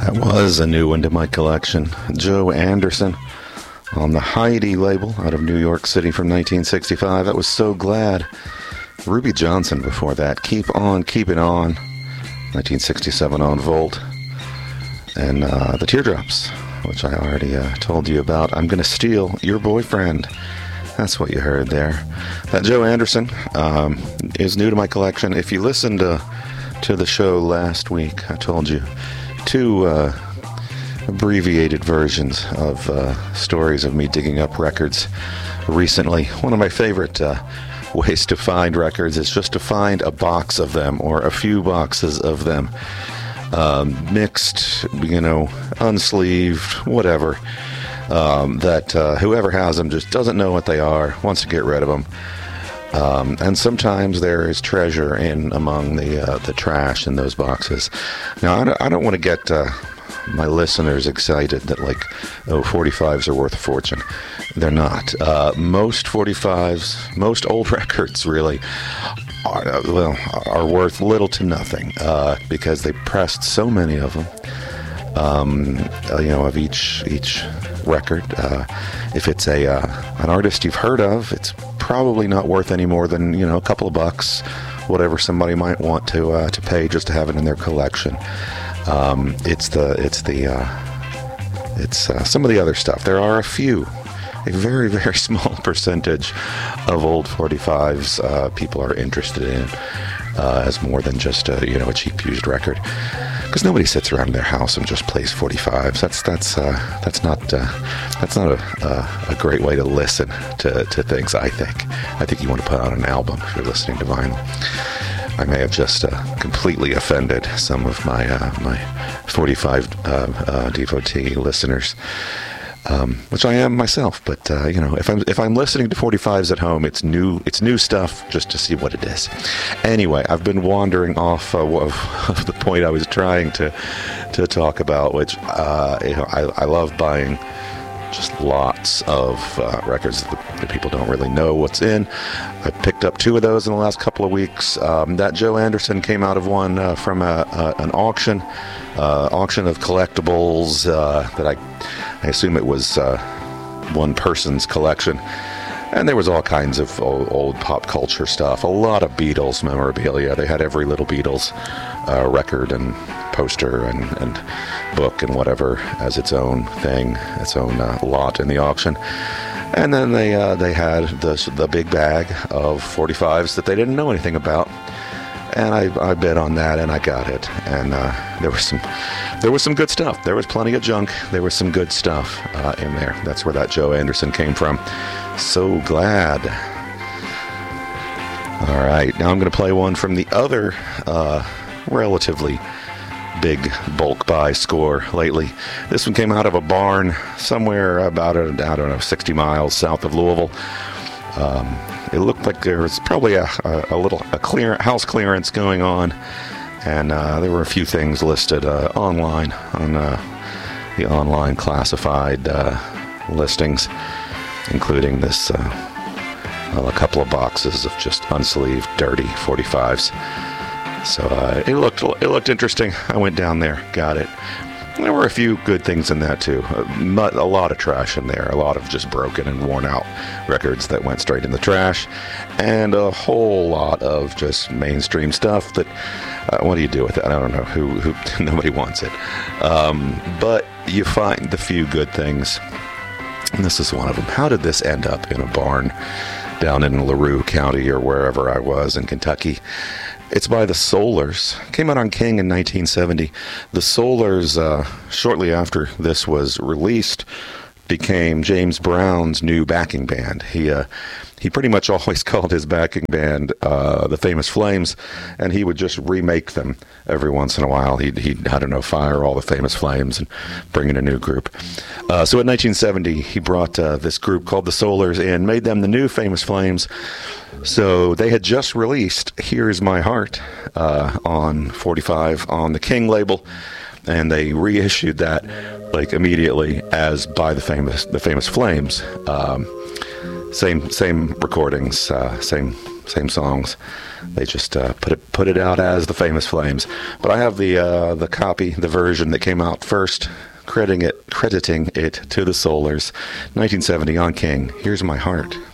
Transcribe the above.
That was a new one to my collection. Joe Anderson on the Heidi label out of New York City from 1965. That was So Glad. Ruby Johnson before that. Keep On, Keep It On. 1967 on Volt. And the Teardrops, which I already told you about. I'm Gonna Steal Your Boyfriend. That's what you heard there. That Joe Anderson is new to my collection. If you listened to the show last week, I told you two abbreviated versions of stories of me digging up records recently. One of my favorite ways to find records is just to find a box of them or a few boxes of them, mixed, unsleeved, whatever, that whoever has them just doesn't know what they are, wants to get rid of them. And sometimes there is treasure in among the trash in those boxes. Now, I don't want to get my listeners excited that 45s are worth a fortune. They're not. Most 45s, most old records really are worth little to nothing because they pressed so many of them. Of each record. If it's an artist you've heard of, it's probably not worth any more than a couple of bucks, whatever somebody might want to pay just to have it in their collection. It's some of the other stuff. There are a very, very small percentage of old 45s people are interested in as more than just a cheap used record. Because nobody sits around their house and just plays 45s. That's not a great way to listen to things. I think you want to put out an album if you're listening to vinyl. I may have just completely offended some of my 45 devotee listeners, which I am myself. But if I'm listening to 45s at home, it's new stuff just to see what it is. Anyway, I've been wandering off of the point I was trying to talk about, which I love buying just lots of records that people don't really know what's in. I picked up two of those in the last couple of weeks. That Joe Anderson came out of one from an auction of collectibles that I assume it was one person's collection. And there was all kinds of old pop culture stuff. A lot of Beatles memorabilia. They had every little Beatles record and poster and book and whatever as its own thing, its own lot in the auction. And then they had the big bag of 45s that they didn't know anything about. And I bet on that, and I got it. And there was some good stuff. There was plenty of junk. There was some good stuff in there. That's where that Joe Anderson came from. So Glad. All right, now I'm going to play one from the other relatively big bulk buy score lately. This one came out of a barn somewhere about 60 miles south of Louisville. It looked like there was probably a house clearance going on, and there were a few things listed online on the online classified listings, including this a couple of boxes of just unsleeved, dirty 45s. So it looked interesting. I went down there, got it. There were a few good things in that too. A lot of trash in there. A lot of just broken and worn out records that went straight in the trash, and a whole lot of just mainstream stuff that what do you do with it? I don't know. Who nobody wants it. But you find the few good things, and this is one of them. How did this end up in a barn down in LaRue County or wherever I was in Kentucky? It's by the Soulers. Came out on King in 1970. The Soulers, shortly after this was released, became James Brown's new backing band. He pretty much always called his backing band the Famous Flames, and he would just remake them every once in a while. He'd fire all the Famous Flames and bring in a new group. So in 1970, he brought this group called the Soulers in, made them the new Famous Flames. So they had just released Here's My Heart on 45 on the King label, and they reissued that immediately as by the Famous Flames. Same recordings, same same songs. They just put it out as the Famous Flames. But I have the copy, the version that came out first, crediting it to the Soulers, 1970 on King. Here's My Heart.